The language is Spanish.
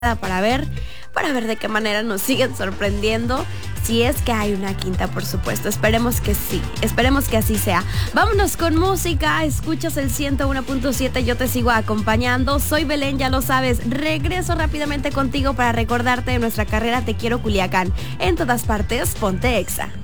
para ver de qué manera nos siguen sorprendiendo, si es que hay una quinta, por supuesto. Esperemos que sí, esperemos que así sea. Vámonos con música, escuchas el 101.7, yo te sigo acompañando. Soy Belén, ya lo sabes, regreso rápidamente contigo para recordarte de nuestra carrera Te Quiero Culiacán. En todas partes, ponte Exa.